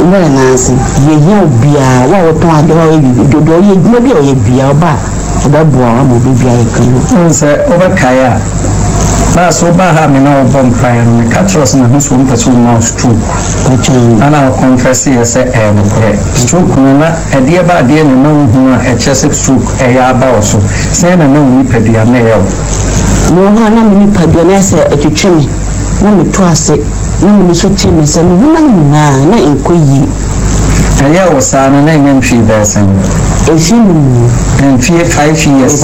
Mwana nasi ye bia wa oton ade wa dodo ye dwuma bia ye bia oba obaboa wa mo bia ye kan nse obakaya na so ba ha me na obom prayer no catros na so mpese no stroke ana confess ye say no pray stroke na ade ba ade no no hu a chese stroke ya ba oso say na no ni padua na ye no ha na ni padua na say etwetwe na me to ase na me so tie me say no na enkoyi aya osana na ngam fi besen and 5 years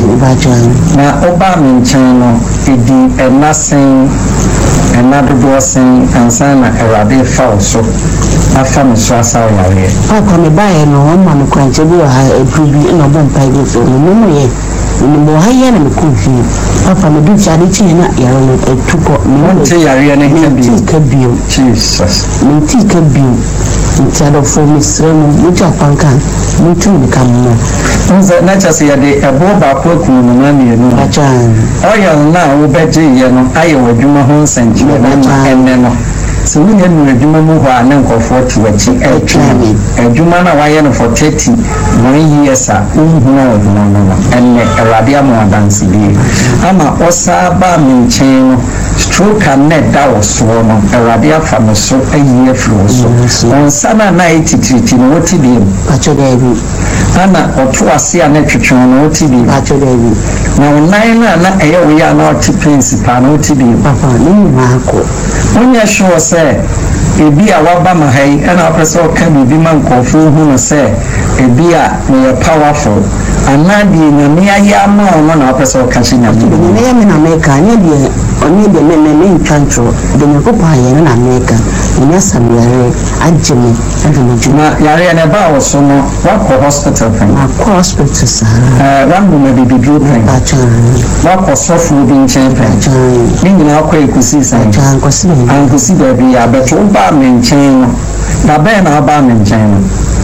na oba menchen no edi enasen enadodosen ansana erade falso afa me so asa yare papa me bae no ma me kwanche bi ha edubi na obo mpa bi so no mo ye ni mo ha ye na me konfi papa me du chade chi na yare no etuko me te yare na kabio Jesus me ti kabio ntiado for me sremo muja panka mutu ni kammo nza na chase ya de ebo ba ko ku no na ne no achan oya na wo beje ye no aye wadwuma ho nsanchi na enne no so we need no adwuma mu ho anan kofo tiwachi etwani adwuma na waye no for 30 years a unhu na wadwuma no enne erade amodanse bi ama osa ba menchen no stroke and net that was so no erade afa no so ayi afro so on sana na etititi no woti bi acho debi ana oto ase a na twetwe no woti bi acho debi na online na eye we ya na oti principal no woti bi papa ni ma ko onya sure say ebi a waba mahai ana opese o kan bi man kofu hu no say ebi a me powerful anadi na me aya ma o na opese o kan shinya ni ya me na America ni de oni de me ntwantro de me ko pa ye na America ni asamyare ajemi na yare na ba o so no wa ko hospital fan ko hospital sa rambo me bibi dro fan wa ko sofu bi nchen fan ni nyina ko ekusi sa ankosi da bi ya beto ba menchen no na ba na ba menchen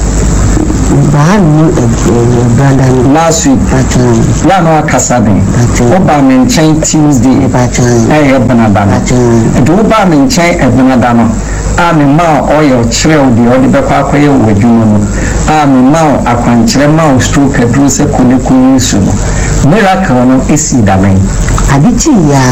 Brandon last week ya no akasabe oba menchen Tuesday banabana do ba menchen banabana ami ma oil chire di odi be kwa kwaye wadwuma no ami ma akwanchire ma stroke adru se kunu su no miracle no isi damen adichi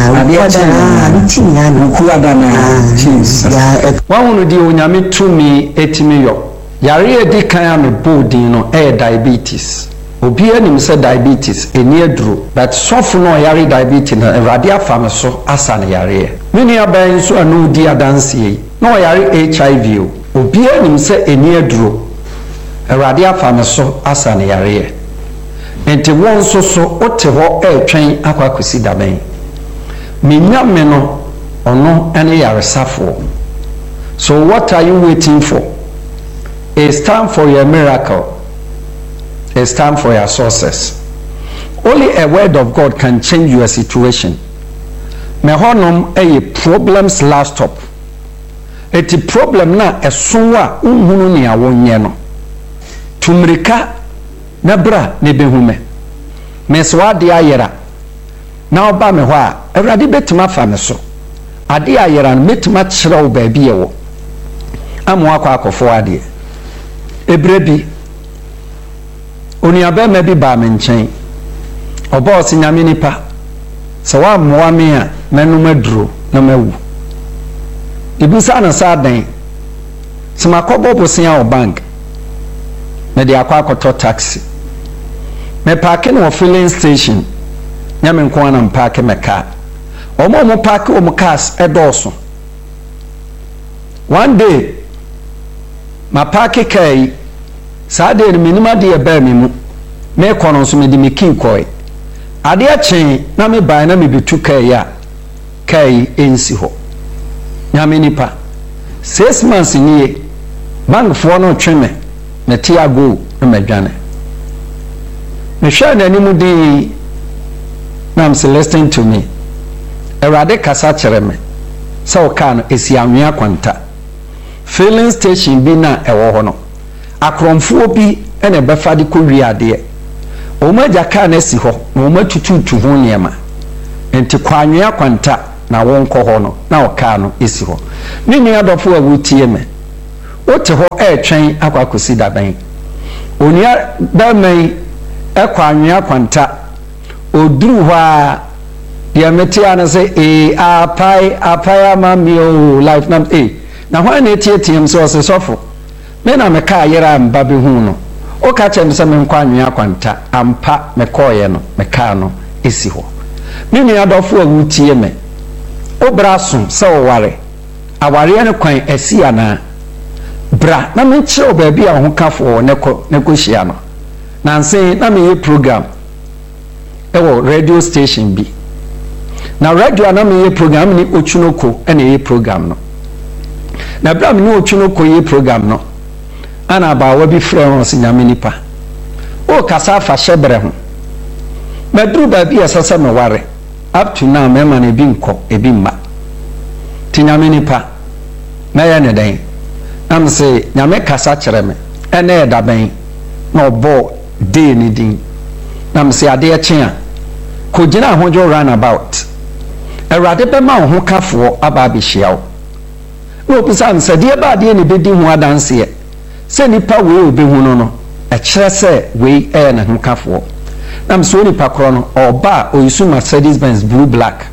ya no ku adana Jesus wa hunu di onyame tumi etimi yo yare edi kan am bodin no diabetes obi anim se diabetes eni aduro but soft no yare diabetes na erade afam so asa na yare mini aban so anu di adanse no yare HIV obi anim se eni aduro erade afam so asa na yare enti won so ote ho etwen akwakosi daben menyame no ono ene yare safo. So what are you waiting for? It's time for your miracle. It's time for your success. Only a word of God can change your situation. Me honom problems last stop. Eti problem na esowa unhunu ne awonye no. Tumrika na bra ne behume. Me swa de ayera. Na oba me ho a Awurade betima fa me so. Ade ayera no metima kyerɛ wo baabi ye wo. Amwa kwa akofo ade. Ebrebi oniabe me bi ba me nkyɛn oba osi nyame nipa sɛ wa mmoa me a menum aduro na mawu ibisa na sa dan sɛ makobo bosia o bank me de akwa akoto taxi me park no filling station nyame nko ana park me car omo park o cars edoso one day ma park kai saade ni minima de eba mi mu me kono so me de me kin koi ade a chen na me ban na me betu kai ya kai ensi ho nyame nipa 6 months nie bank fo no tweme na tia go na medwane me hwa na nimu di na am listening to me erade kasa kire me se o ka no esi anwea kwanta filling station bi na ewo ho no akromfo bi ene befa de kowi ade o maja ka na si ho na o matututu ho niema enti kwanwea kwanta na won kɔ ho no na o ka no esi ho ni nua dɔfo a wutie me wote ho twɛn akwakosi daban onua bɛmɛn ɛkɔ anwea kwanta oduru hɔ a deɛ mete ana sɛ apai amami o life nam na hwan na tietiem sɛ ɔsɛ sɔfo me na meka ayera mba be hu no o ka kyerɛ me sɛ menkɔ anwea kwanta ampa mekɔɔyɛ no meka no esi hɔ me nua dɔfo a wutie me obra so sɛ ɔware aware ne kwan asi ana bra na me kyerɛ baabi a ho kafo ne kɔ hyia no nanse na me yɛ program ɛwɔ radio station bi na radio na me yɛ program ni Ochunoko ɛna yɛ program no na bra me ni Ochunoko yɛ program no ana ba wa bi frɛ ho se nyame nipa o kasa fa hyebre ho maduru baabi asasa me ware up to now me ma na bi nkɔ ebi mma ti nyame nipa na yɛ ne dan am se nyame kasa kyerɛ me ɛna ɛda ban na ɔbɔ day ni din na me se ade ɛkyen a ko gina ho jo run about awurade bɛma wo ho kafoɔ aba abɛhyia wo na opisa nsa de ba ade ne bedi ho adanse sɛ nipa we obehu no ɛkyerɛ sɛ we na ho kafoɔ na me so nipa korɔ no ɔba oyisu Mercedes Benz blue black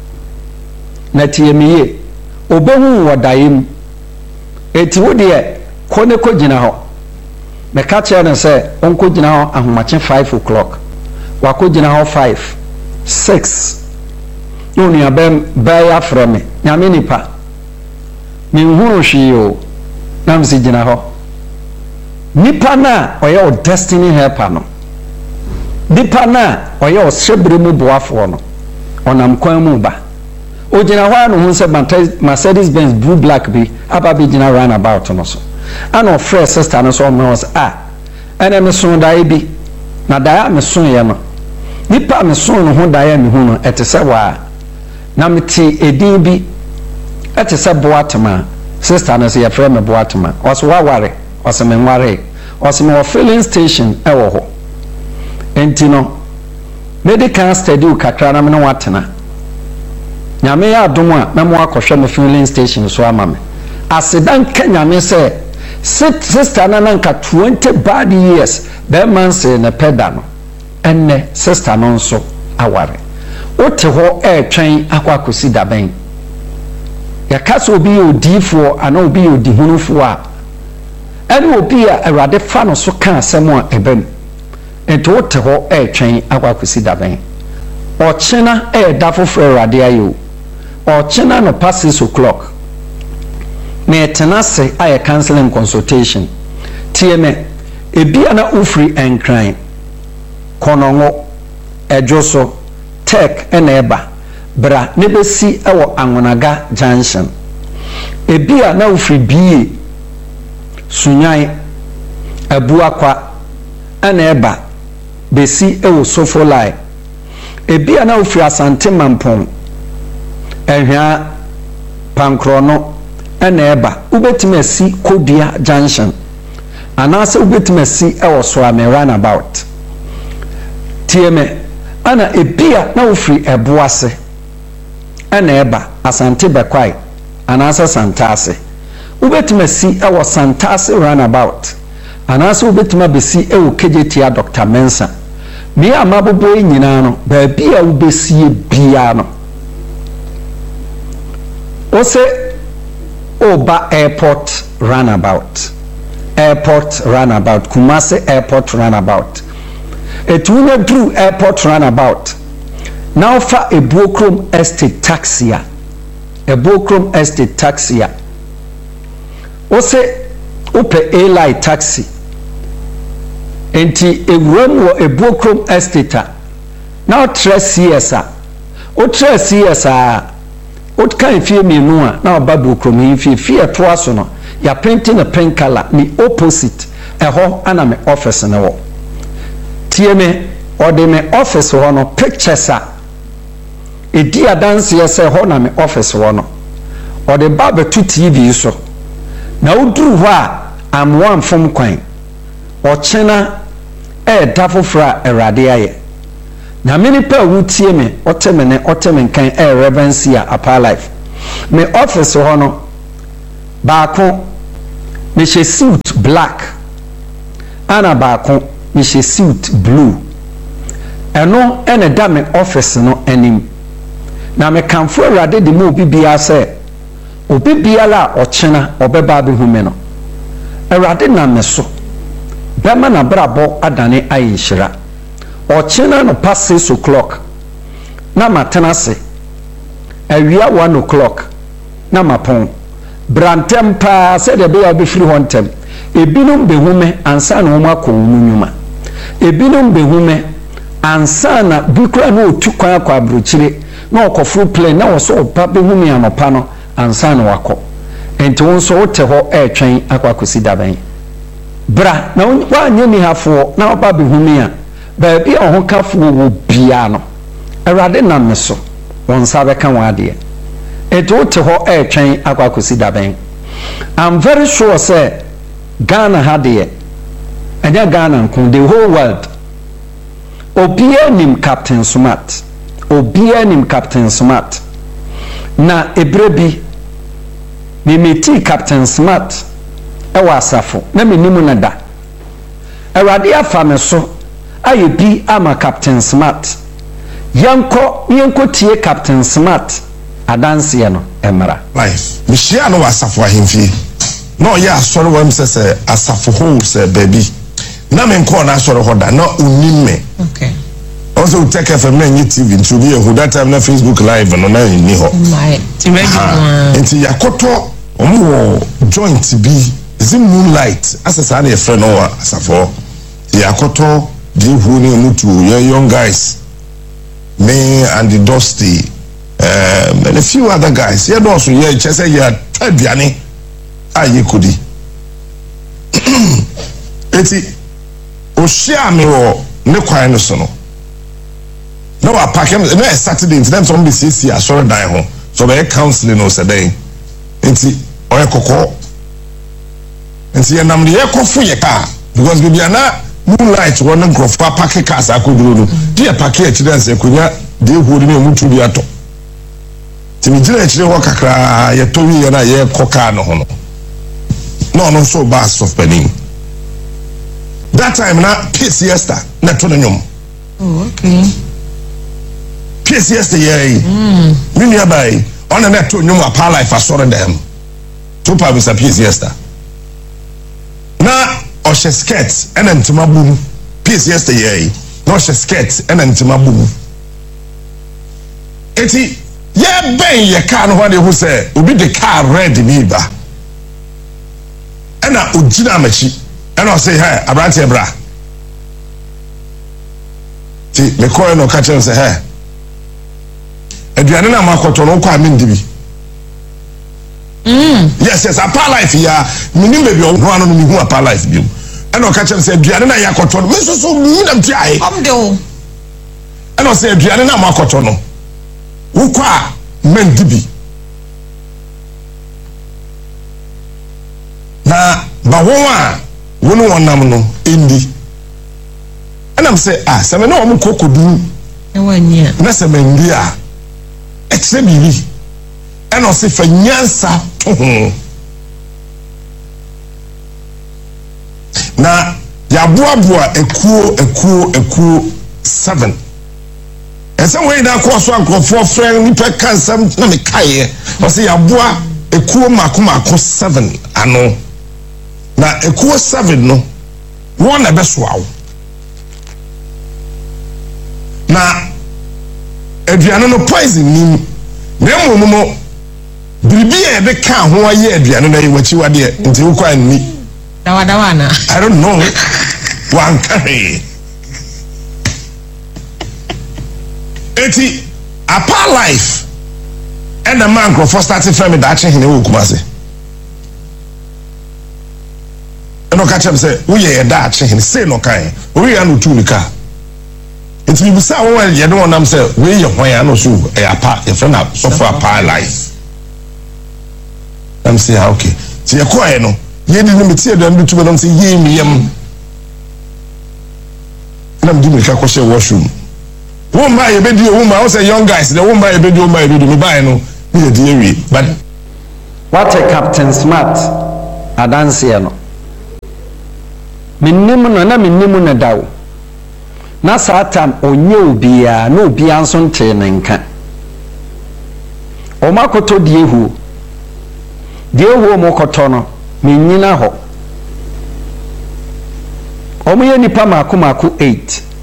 na tie miye obehu wɔ daim eti wo de ko ne ko gina hɔ me ka kyerɛ ne sɛ onko gina hɔ ahomakye 5 o'clock wa ko gina hɔ 5 6 no nua bɛɛ afrɛ me nyame nipa me nhuru hwee o na me si gina hɔ nipa na ɔyɛ o destiny helper no nipa na ɔyɛ o hyebre mu boafoɔ no ɔnam kwan mu ba o gina hɔ no hu sɛ Mercedes Benz blue black bi aba bi gina run about no so ana ɔfrɛ sister no so ɔmo sɛ ɛna me so dae bi na dae me so yɛ no nipa me so no ho dae me hu no ɛte sɛ wa na me te edin bi ɛte sɛ boatema sister no sɛ yɛfrɛ me boatema ɔso waware ɔso me nware ɔso me filling station ɛwɔ hɔ enti no medical study kakra na me no watena nyame ya adom a na mo akɔhwɛ me filling station so ama me asedan ka nyame sɛ sister na nka 20 bad years be man say ne peda no enne sister no nso aware wote ho twɛn akwakosi daban ya kasa obi odifo ana obi odihunufo a ɛne obi a awurade fa no so ka asɛm a ɛbam enti wote ho twɛn akwakosi daban ɔkyena da foforo awurade ayo ɔkyena no past 6 o'clock na etena se aye counseling consultation tie me ebi ana ufri enkran konongo edwoso tech eba bra ne besi ewo anwonaga junction ebi ana ufri bie sunyan abuakwa ana eba besi ewo sofolai ebi ana ufri asante mampon ehwa pankrono ana eba ubetime si Kodua junction anase ubetime si ewo so ame runabout tieme ana ebia na ofri eboase ana eba asante bekwai anase santase ubetime si ewo santase runabout anase ubetime besi ewo kejetia Dr. Mensa me amabobo nyina no ba bia ubesi bia no ose Oba airport runabout Kumasi airport runabout etunya dru airport runabout now fa Ebuokrom estate taxia ose ope airline taxi enti ewuram wo Ebuokrom estate now 3 years Ot kan fie mienu a na obabu kromi fie to aso no ya painting a pink color ni opposite eho ana me office na wo tie me ode me office ho no pictures a edi adanse ye se ho na me office ho no ode ba betu TV so na uduru ho a amwa mfom kwan ochena da fofra erade aye na many pa wutie me oteme kan reverence a apa life me office ho no baako me she suit black ana baako me she suit blue eno ene da me office no anim na me kanfo awurade de mu obi bia se obi bia la ochena obeba be hu me no awurade na me so bema na brabo adane ayinhira ochena no past 6 o'clock na matenase awia 1 o'clock na mapon brantem pa se de be obefiri hontem ebinom behume ansa na omo akonu nyuma ebinom behume ansa na bikra na otukwan akwa abrochire na okofuru plane na wo so opa behume anopa no ansa na wako enti won so wote ho etwen akwa kosi daban bra na wanye ni hafo na oba behume a ba bi ohun kafo wo bia no awurade na meso won sabe kan wade enti wote ho etwen akwa kosi daban. I'm very sure say Ghana had it, and Ghana the whole world. Obia nim Captain Smart. Obia nim Captain Smart. Na ebrebi me meti Captain Smart ewa asafo na me nimu na da. Awurade afa me so ayebi ama Captain Smart. Yanko tie Captain Smart adanse ye no emra. Life. Me share no asafo ahemfie. No ya asoro wam se asafo ho se baby na me nko na asoro ho da na onime. Okay. Also take FM na nyi TV to be who that time na Facebook live no na ni ho. My Enti yakoto omo joint bi is moonlight asesa na e friend no asafo yakoto di hu ni mutu young guys me and the Dusty and a few other guys yeah also yeah chese yeah tabiani aye kudi eti o share me wo ne kwan no so no no wa pack no Saturday into them some be CC asore dan ho so be counseling no say den enti o ekoko enti ya nam de ekofu ye ka because bibiana moonlight won nkrofo pack cars akoduro no dia pack e chidance ekonya de hu ni mutu bi ato timi jira chire ho kakra ye towi ye na ye koka no ho no so bass of penin that time na siesta na to no nyom. Oh, okay. Siesta ye mi ni abai ona na to nyom apa life asore dem to pa bisa siesta na o she skirt and ntima bum siesta ye no she skirt and ntima bum eti ye ben ye car no wade who say obi the car red bi ba ena ogina machi ena say hey abrante bra ti me call no catch say hey aduane na makoto no kwa me ndibi yes apa life ya minim baby no anu no mi hu apa life bi ena catch say aduane na yakoto no me so mi nam ti ai de o ena say aduane na makoto no ukwa mendibi na bawon wonu wonam no endi anam say se me na o kokodu e wanya na se mendi a etre bibi ena o se fa nyansa to na ya boaboa ekuo 7 ese we na ko so ankofo friend ni pe kansam na me kae o se ya boa ekuo mako 7 ano na ekuo 7 no won na be so awo na aduane no poison ni na mo mo biribi e be ka ho aye aduane na yewachi wade nti wo kwa ni dawa na I don't know one carry eti apa life and the man go for starting from that hene wo kumase eno ka chem say wo ye da hene say no kan wo ye no tu nika eti bi sa wo ye no nam say wo ye hwan ya no so e apa e friend so for apa life am say okay ti ye ko e no ye di no meti e do am tu be no say ye mi yam nam di mi ka ko share washroom woman you be do woman I say young guys the woman you be do me buy no me dey we but what a Captain Smart adanse no minnim no na minnim no dawo na satan onye obia na obia nso nte ne nka o makoto die hu mo koto no menyina ho o mo ye nipa mako 8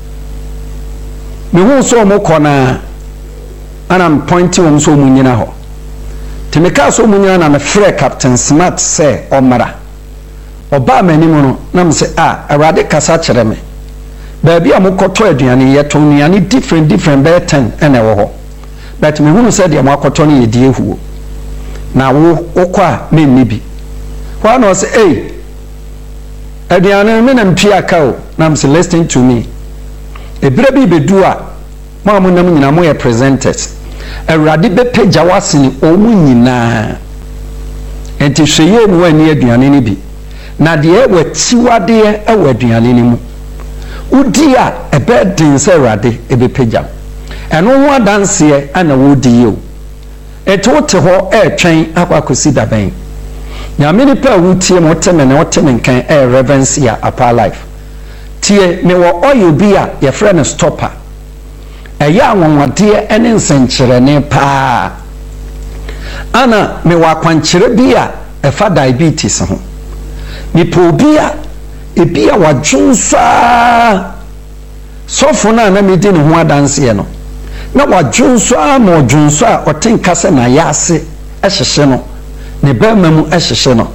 me hu so mo kona ana pointing om so mo nyina ho temeka so mo nyina na me frɛ Captain Smart sɛ omara oba manimu no na me sɛ awade kasa kyerɛ me baabi a mo koto aduane ye to nuane different by 10 ene wo ho but me hu sɛ de mo akoto no ye die hu na wo okɔ a me nibi kwa no sɛ aduane me na mpia ka o na me sɛ listen to me ebire bi bedu a mo nam nyina mo ye presenters awurade bepagya wasene omu nyina enti hweye mu ani aduane ni bi na de watiwade aduane ni mu udi a ebedin sɛ awurade ebepagya ɛno ho adanse ana wodi yo eto te ho twɛn akwakosi daban nyame ni pa wutie mo teme na oteme nkan reverence ya apa life tie me wo oil bi a ye frɛ no stopper ɛyɛ anwonwade ene nsenkyerɛne pa ana me wa kwankyerɛ bi a ɛfa diabetes ho nipo bi a ebi a wadwonsa sofo na me di ne ho adanse no na wadwonsa ma wadwonsa a ɔtenka sɛ na yase ɛhyehye no ne bɛma mu ɛhyehye no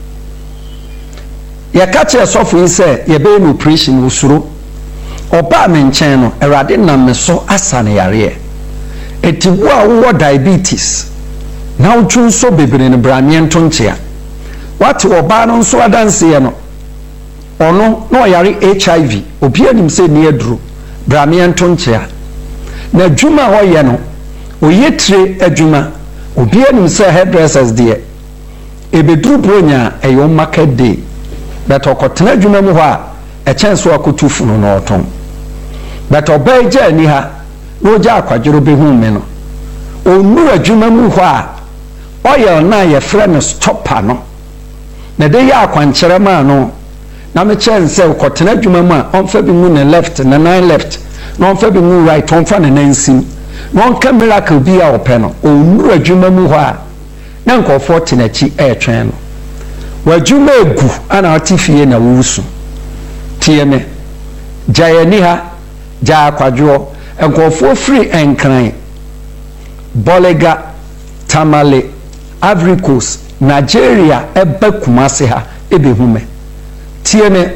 yɛka kyerɛ sofo yi sɛ yɛbɛyɛ no operation usuro ɔba me nkyɛn no awurade nam me so asa ne yare eti wo a wo diabetes na wodwonso bebre ne brame nto nkyea wate ɔba no nso adanse no ɔno na ɔyare HIV obi anim sɛ ne aduro brame nto nkyea na adwuma ɔyɛ no oyɛ tire adwuma obi anim sɛ hairdressers deɛ ebeduru bronya ɛyɛ market day but ɔkɔtena adwuma mu hɔ a ɛkyɛn so akotu funu no ɔtɔn but ɔbɛɛ gya ani ha na ɔgya akwadworo bɛhu me no ɔnu adwuma mu hɔ a ɔyɛ na yɛfrɛ no stopper no na de yɛ akwankyerɛ maa no na mekyɛn sɛ ɔkɔtena adwuma mu a ɔmfa bi mu ne left na nine left na ɔmfa bi mu right ɔmfa ne nansim na ɔnka miracle bi a ɔpɛ no ɔnu adwuma mu hɔ a na nkɔfoɔ te n'akyi ɛɛtwɛn no wadwuma egu ana ɔte fie na wusu tie me jayani ha ja akwadwo nkɔfoɔ free enkran Bolega Tamale Ivory Coast Nigeria eba Kumasi ha ebehume tie me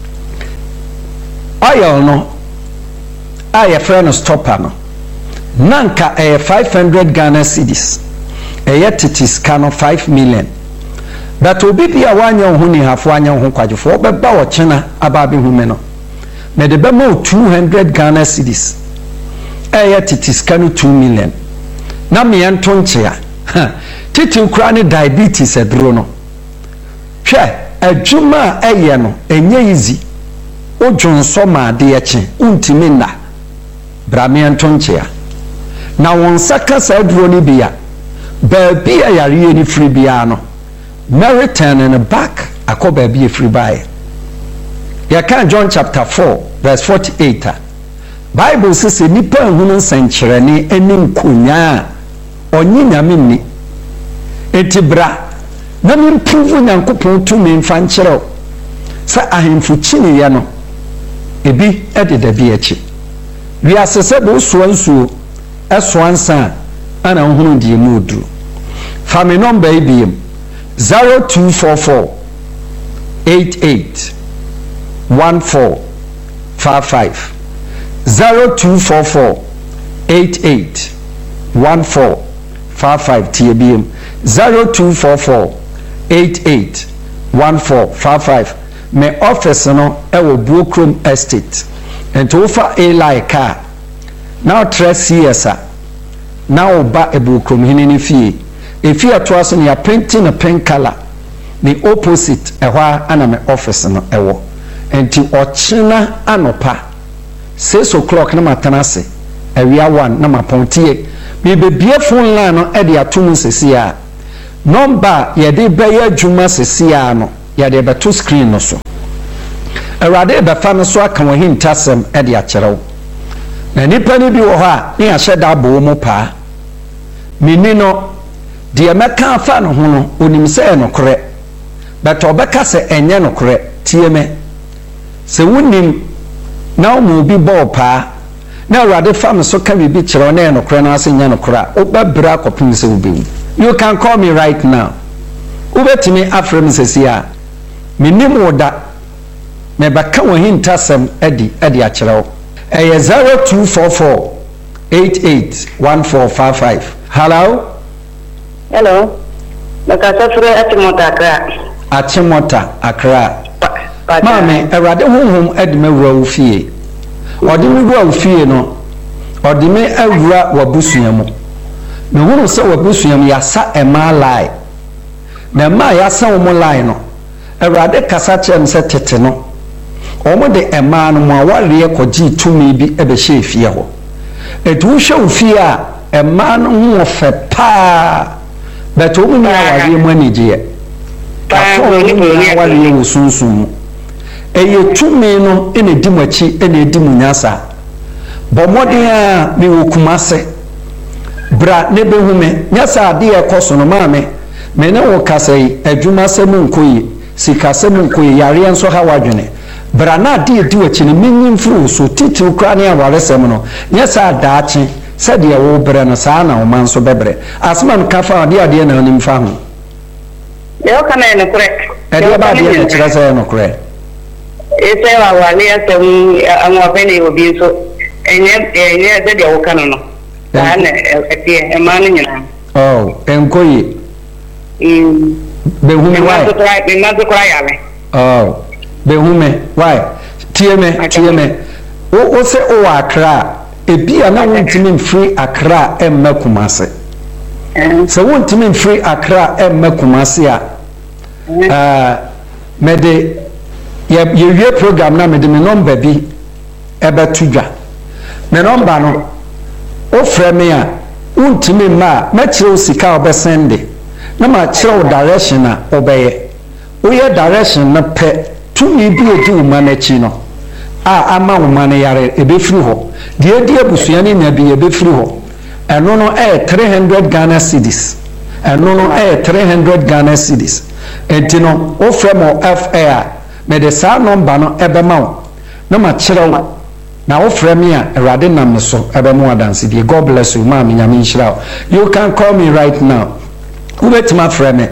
oil no aye friend stopper no nanka 500 Ghana cedis titis kano 5 million but obi bia wanya ho ni hafo anya ho kwadwofo obeba wo kyena aba behume no me de be mo 200 Ghana cedis titis kano 2 million na me ento nkyea titi kura ne diabetes edro no hwe adwuma eye no enye easy odwonso ma de eche untimi na brame ento nkyea na wonsa kasa edro ni bia baabi a yare ni free bia no Meritan in the back akoba be free by. Ya kan John chapter 4 verse 48. Bible says nipa hunu senkyerene enim konya onyi nyame ni etibra na me improve nyankopon to me mfa nkyerɛ sa ahemfu kyini ye no ebi ededa bi echi wi asese bo so ansuo eso ansa ana hunu die mu oduru fa me number ibiem 0244 88 1455 0244 88 1455 TBM 0244 88 1455 me office no ewo Buokrom Estate and to offer a like car now 3 years now ba e Buokrom hinini fie if you are to us and you are painting a pink color the opposite ehwa ana me office no ewo enti ochina anopa 6 o'clock na matanase awia 1 na mapontie me bebie phone line no e de atum sesi a number yɛde bɛyɛ adwuma sesia no yɛde bɛto screen no so awurade bɛfa no so aka wɔ hintasɛm de akyerɛw na nipa no bi wɔ hɔ a ne ahyɛ da abɔ mu paa meni no deɛ mɛka afa no ho no onim sɛ ɛnokorɛ but ɔbɛka sɛ ɛnyɛ nokorɛ tie me sɛ wonim na ɔmo bi bɔɔ paa na awurade fa me so ka biribi kyerɛw na ɛnokorɛ no ase nyɛ nokorɛ a wobɛbrɛ akɔpem sɛ wobɛwu. You can call me right now. Ubetimi afrem sesi a menim wo da me baka wo hintasem edi akyerɛw. Ɛyɛ 0244881455. Hello? Hello. Nakasa fure Achimota Accra. Achimota Accra. Mame, awurade honhom edi me wura wo fie. Odi me wura wo fie no. Odi me awura wabusua mu. Me hunu sɛ wabusuam yasa ɛma lie na ɛma yasa wɔn lie no awurade kasa kyerɛ m sɛ tete no wɔn de ɛma no mu awareɛ kɔgye tumi bi ɛbɛhyɛ efie hɔ etu wohwɛ ofie a ɛma no ho fɛ paa bɛtɛ wɔn nyinaa awareɛ mu anigyeɛ afɔ wɔn nyinaa awareɛ wɔ sunsun mu ɛyɛ tumi no ɛna edi mu akyi ɛna edi mu nyasa bɔ mmɔden a mi wɔ kumase bra ne behume nyasa ade ekoso no maame me ne wo kasa yi adwuma sɛm nkoyi sika sɛm nkoyi yare enso ha wadwene bra na ade edi wachi ne menyin furu so titiw kra ne aware sɛm no nyasa adaache sɛ de wo bra no saa na wo man so bebre asma no kafa ade na onim fa ho de o kana ne kure ade ba de ne kyerɛ sɛ no kure ese wa wale asɛm anwa bene obi so enye de de wo kana no oh, enkoyi. Behume why? Oh, behume why? Tieme. O se o Accra. Ebi ana wontimi free Accra emme Kumase. So wontimi free Accra emme Kumase a. Mede ye program na mede me number bi ebe tudwa. Me number no o frame a untimi ma mɛkyerɛ sika obesende na ma kyerɛ direction a obeye wo ye direction na pɛ tumi bi edi wo ma na chi no a ama wo ma na yare ebefiri hɔ de edi abusua ne na bi ebefiri hɔ ɛno no 300 Ghana cedis ɛno no 300 Ghana cedis enti no wo frame FA me de sa number no ebema wo na ma kyerɛ wo na wo frame a erade nam me so ebemu adanse die. God bless you ma me nyame nhyira. You can call me right now. Ubetima frame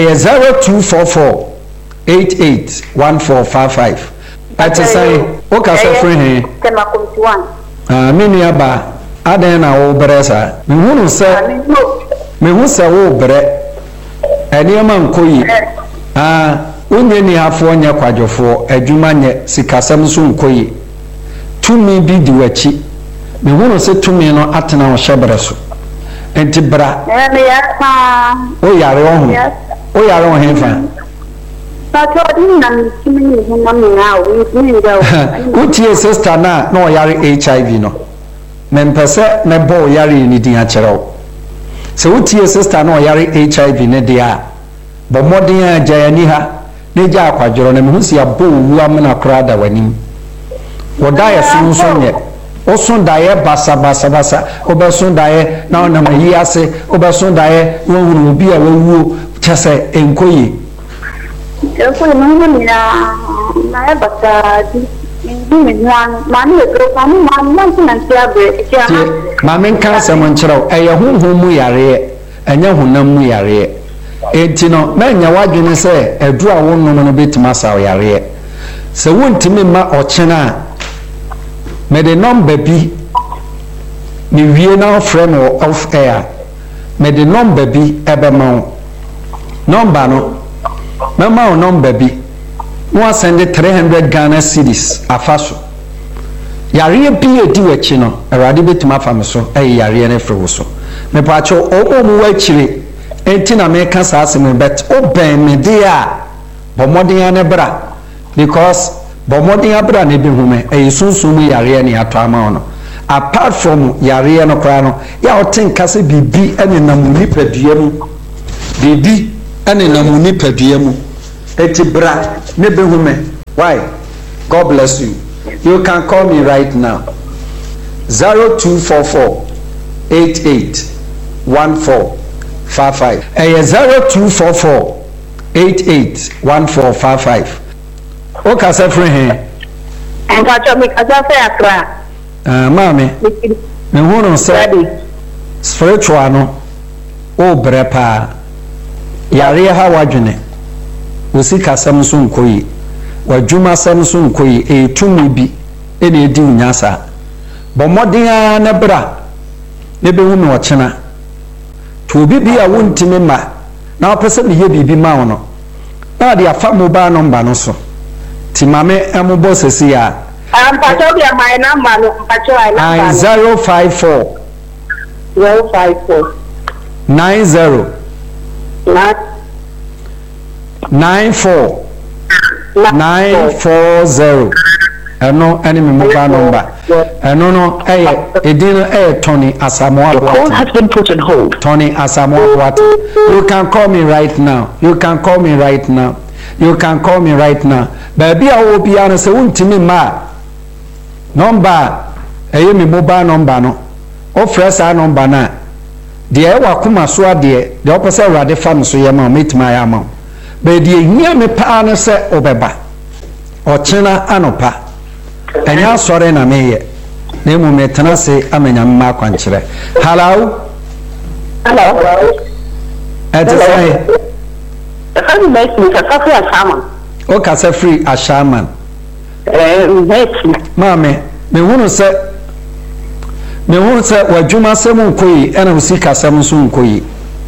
0244881455. Ati say o ka so free he Temakumtuan. Mini aba adan na wo bresa me hunu se wo bre eniema nkoyi onye ni afo onye kwadwofo adwuma nye sikasam so nkoyi tumi bi di wachi me hunu se tumi no atena wo hyebre so enti bra me ya pa o yare wo hefa ta to din nan kimi ni na me na o ni ga o utie sister na o yare HIV no me mpese me bo yare ni din a kyerɛw se utie sister na o yare HIV ne dia bo modern agayani ha ne gya akwadworo na me hu si abo wu amena krada wanim wodaye sunsunye osun daye basa obesun daye na ona mayi ase obesun daye wonhuru obi a wawu kyese enkoyi no na basa ni nwan mani e mani na ntiabe ma men kan se mon kyerɛw ɛyɛ honhom mu yare ɛnyɛ honam mu yare etino menya wadwene sɛ adura wonnom no betima saw yare sɛ wontimi ma ɔkyena me the number bi me wie na friend of air me the number bi ebe ma number no me ma number bi no send 300 Ghana cedis afaso yare bi edi wachi no awade betuma fa me so yare na frɛ wo so me paacho o mu wachire enti na me ka sa asem bet oben me dia bomodin ne bra because bomodin abra na bi hume sunsun yare ne ato ama ono apart from yare no kra no ya oten kase bibi ene na mu nipadua mu Didi ene na mu nipadua mu. Eti bra ne behu me. Why? God bless you. You can call me right now. 0244 88 1455. 0244 88 1455. O ka se free he. Mpacho mi kasa fe akra. Mami. Me hu no se spiritual no o brepa. Yare ha wadwene. Osika sam so nkoyi. Wadwuma sam so nkoyi etumi bi ene edi unyasa. Bomodin a na bra. Ne be hu me ochena. To obi bi a wontimi ma na opese me ye bibi ma wo no. Na de afa mobile number no so. Ti mame amobo sesi a mpacho bi my number no mpacho I number 054 90 94 940 eno any me mobile number eno no edin Tony Asamoah Boateng. Call has been put on hold. Tony Asamoah Boateng. You can call me right now. You can call me right now. You can call me right now. Baby I will be honest untimi ma number me mobile number no offer sa number na de e wa kuma so ade de opese awrade fa no so ye ma metima ya ma be de hia me pa no se obeba ochena anopa enya sore na meye na mu metena se amanya ma kwankire. Hello at say How make me Kasafi Ashaman? O Kasafri Ashaman. Mame, me hunu se wadwuma semu nkoyi ena usika semu so nkoyi.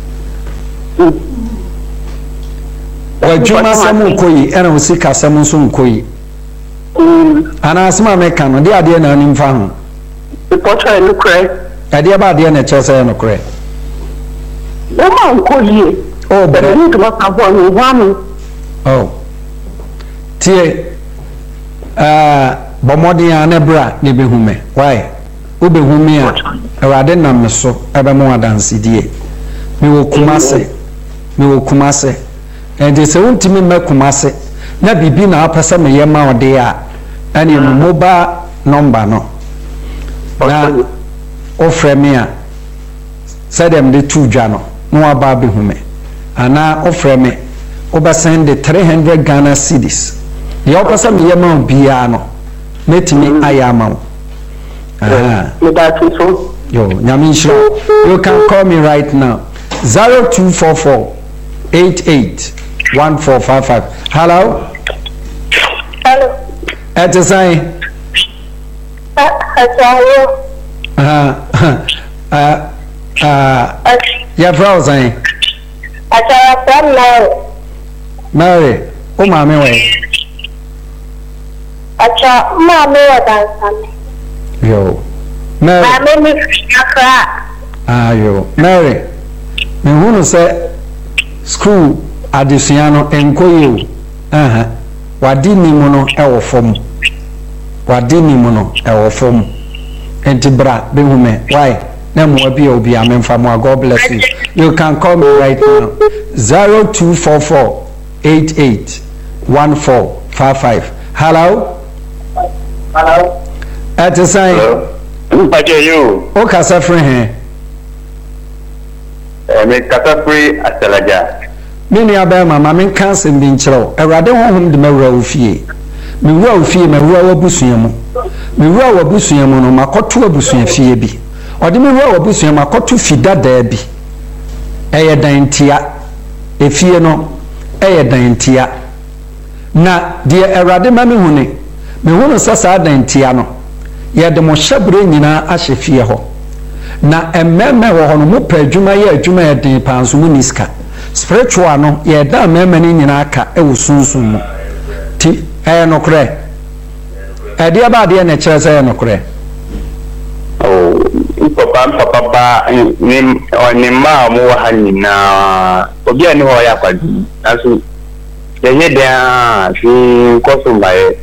Wadwuma semu nkoyi ena usika semu so nkoyi. Ana asema meka no de ade na nimfa ho. Reporter no kre. Ade ba ade na chese no kre. O ma nkoyi. Oh, but I need to work upon one. Oh. Tie bomodi anebra ne behume. Why? Wo behume a awade nam so ebe mo adanse die. Me wo kumase. Ende se wontimi makumase. Na bibi na apese me yema ode a ane mo mobile number no. Na ofre me a say dem de tu dwa no. No aba behume. Ana offer me oba send the 300 Ghana cedis. The opposite me yama bia no metimi ayama. Yo nyamisho. You can call me right now. 0244 88 1455. Hello. At the sign. Yeah, browsing. Mary, oh mami we. Acha mami wa dansani. Yo, Mary. Mami mi akra. Yo, Mary. Me hunu se school adisiano enkoye. Wadi ni mono ewo fom. Enti bra be hume. Why? Nemo abi obi amemfa mo. God bless you. You can call me right now. 0244 88 1455. Hello? At the sign. Hello. You. O Kasafri he. Me Kasafri Asalaja. Mini abema mama kanse bi nkyerɛw. Awurade honhom de mawura ofie. Me wura ofie me wura wabusua mu. Me wura wabusua mu no makoto abusua fie bi. Ode me wura wabusua makoto fida daa bi. Eye dantia efie no eye dantia na de Awurade ma me hune me hunu sasa dantia no ye de mo hyebre nyina ahye fie ho na emmeme wo ho no mo pa adwuma ye adwuma ye den panso mu niska spiritual no ye da meme ni nyina aka e wo sunsun mu ti no kre e de ba de na kire se no kre papa ni ma mo ha nyina obi ani ho ya kwadu aso ye da fi koso bae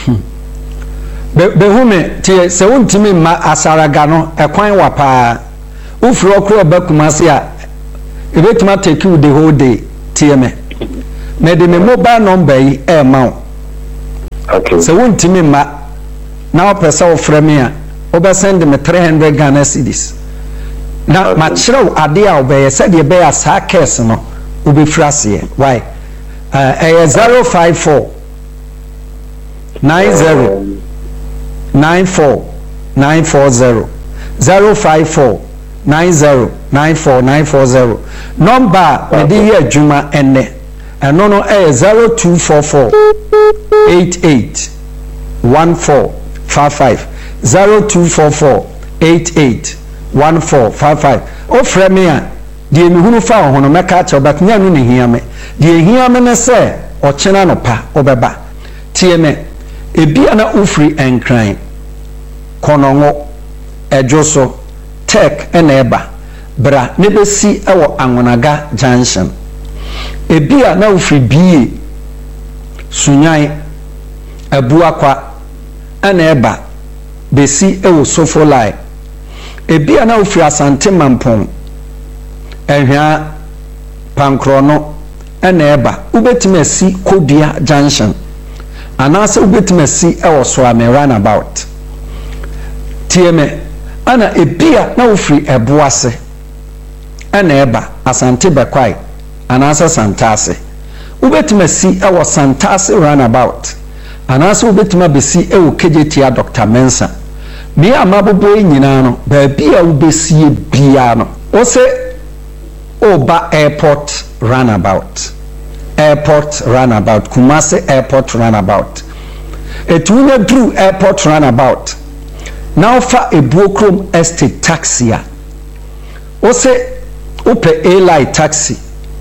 be hume tie se wontimi ma asaraga no ekwan wa pa ufuro kro bakumase a ebetuma take you the whole day TM me de me mobile number yi e ma okay so wontimi ma na opesa wo frɛ me a obe send me 300 Ghana cedis na ma kyerɛw ade a obeye sɛ de be ya sa case no obe frase why 054 90 94 940 054 90 94 940 number me de ye adwuma enne eno no 0244 88 1455 0244 88 1455 o frɛ me a de me hunu fa ho no meka cha but nya no ne hia me de hia me ne sɛ o kyena no pa obeba tie me ebia na ufri enkran konongo edwoso tech ena eba bra ne besi ewo anwonaga junction ebia na ufri bie sunyan abuakwa ena eba besi ewo sofolai ebia na ufri asante mampon ehwa pankrono ena eba ubetime si kodua junction anase ubetime si ewo so ame runabout tieme ana ebia na ufri ebuase ena eba asante bekwai anase santase ubetime si ewo santase runabout anase ubetime besi ewo kejetia Dr. Mensa me amabobo nyina no ba bia ubesi bia no o se oba airport runabout Kumasi airport runabout etunya dru airport runabout now fa ebuokrom estate taxi a o se ope airline taxi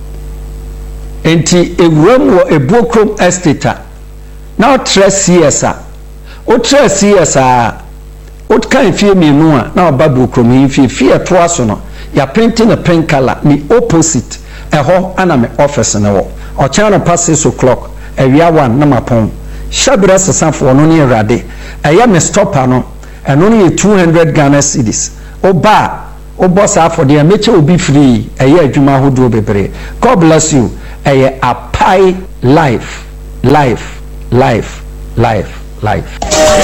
enti ewuram wo ebuokrom estate now 3 years a o 3 years a o kan fie mienu a na oba buokrom fie to aso no ya painting a pink color ni opposite eho ana me office na wo o channel pass 6 o'clock ewia 1 na mapon shabira sesafo no ne rade eya me stopper no eno ne 200 Ghana cedis oba oboss afọ de meche obi free eya adwuma hodo bebre. God bless you. Eya apai life